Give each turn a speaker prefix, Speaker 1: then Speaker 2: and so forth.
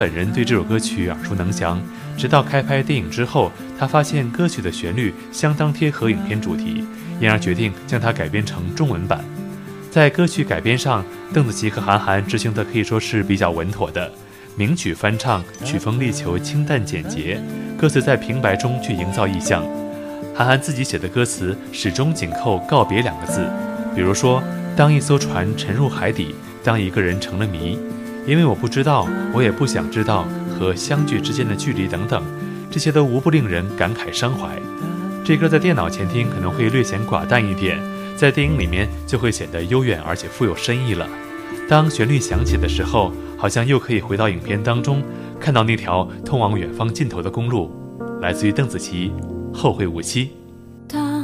Speaker 1: 本人对这首歌曲耳熟能详，直到开拍电影之后，他发现歌曲的旋律相当贴合影片主题，因而决定将它改编成中文版。在歌曲改编上，邓紫棋和韩寒执行的可以说是比较稳妥的。名曲翻唱，曲风力求清淡简洁，歌词在平白中去营造意象。韩寒自己写的歌词始终紧扣告别2个字，比如说当一艘船沉入海底，当一个人成了谜，因为我不知道，我也不想知道，和相聚之间的距离等等，这些都无不令人感慨伤怀。这歌在电脑前听可能会略显寡淡一点，在电影里面就会显得悠远而且富有深意了。当旋律响起的时候，好像又可以回到影片当中，看到那条通往远方尽头的公路。来自于邓紫棋，后会无期。